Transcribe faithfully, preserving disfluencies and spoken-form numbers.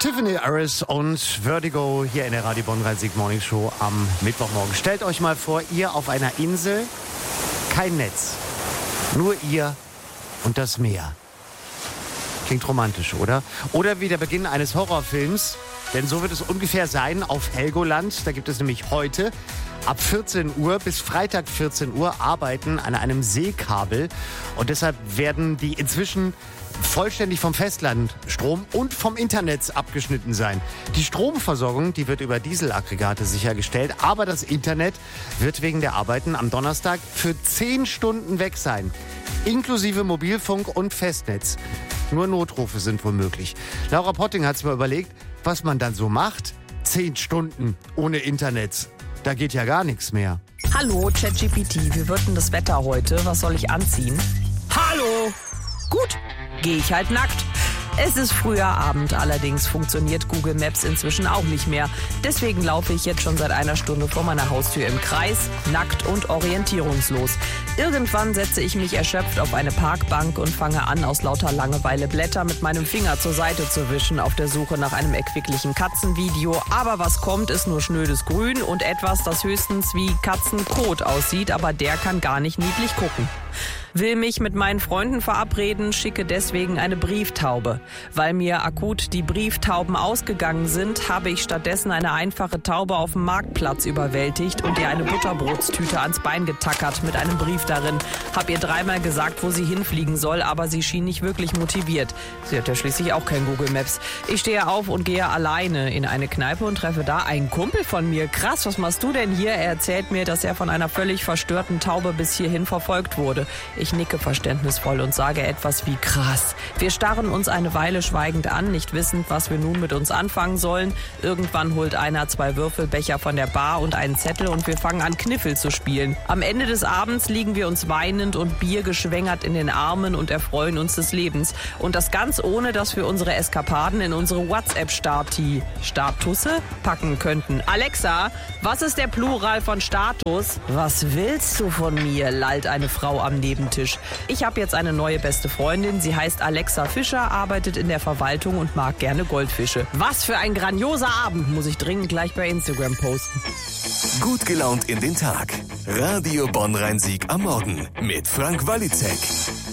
Tiffany Harris und Vertigo hier in der Radio Bonn-Rhein-Sieg Morning Show am Mittwochmorgen. Stellt euch mal vor, ihr auf einer Insel, kein Netz, nur ihr und das Meer. Klingt romantisch, oder? Oder wie der Beginn eines Horrorfilms, denn so wird es ungefähr sein auf Helgoland. Da gibt es nämlich heute ab vierzehn Uhr bis Freitag vierzehn Uhr Arbeiten an einem Seekabel. Und deshalb werden die inzwischen vollständig vom Festland Strom und vom Internet abgeschnitten sein. Die Stromversorgung, die wird über Dieselaggregate sichergestellt, aber das Internet wird wegen der Arbeiten am Donnerstag für zehn Stunden weg sein. Inklusive Mobilfunk und Festnetz. Nur Notrufe sind wohl möglich. Laura Potting hat es mir überlegt, was man dann so macht. Zehn Stunden ohne Internet. Da geht ja gar nichts mehr. Hallo, ChatGPT, wie wird denn das Wetter heute? Was soll ich anziehen? Hallo! Gut, gehe ich halt nackt. Es ist früher Abend, allerdings funktioniert Google Maps inzwischen auch nicht mehr. Deswegen laufe ich jetzt schon seit einer Stunde vor meiner Haustür im Kreis, nackt und orientierungslos. Irgendwann setze ich mich erschöpft auf eine Parkbank und fange an, aus lauter Langeweile Blätter mit meinem Finger zur Seite zu wischen, auf der Suche nach einem erquicklichen Katzenvideo. Aber was kommt, ist nur schnödes Grün und etwas, das höchstens wie Katzenkot aussieht, aber der kann gar nicht niedlich gucken. Will mich mit meinen Freunden verabreden, schicke deswegen eine Brieftaube. Weil mir akut die Brieftauben ausgegangen sind, habe ich stattdessen eine einfache Taube auf dem Marktplatz überwältigt und ihr eine Butterbrotstüte ans Bein getackert mit einem Brief darin. Hab ihr dreimal gesagt, wo sie hinfliegen soll, aber sie schien nicht wirklich motiviert. Sie hat ja schließlich auch kein Google Maps. Ich stehe auf und gehe alleine in eine Kneipe und treffe da einen Kumpel von mir. Krass, was machst du denn hier? Er erzählt mir, dass er von einer völlig verstörten Taube bis hierhin verfolgt wurde. Ich nicke verständnisvoll und sage etwas wie krass. Wir starren uns eine Weile schweigend an, nicht wissend, was wir nun mit uns anfangen sollen. Irgendwann holt einer zwei Würfelbecher von der Bar und einen Zettel und wir fangen an, Kniffel zu spielen. Am Ende des Abends liegen wir uns weinend und biergeschwängert in den Armen und erfreuen uns des Lebens. Und das ganz ohne, dass wir unsere Eskapaden in unsere WhatsApp-Stati Statusse packen könnten. Alexa, was ist der Plural von Status? Was willst du von mir? Lallt eine Frau am Nebentisch. Ich habe jetzt eine neue beste Freundin. Sie heißt Alexa Fischer, arbeitet in der Verwaltung und mag gerne Goldfische. Was für ein grandioser Abend, muss ich dringend gleich bei Instagram posten. Gut gelaunt in den Tag. Radio Bonn-Rhein-Sieg am Morgen mit Frank Wallitzek.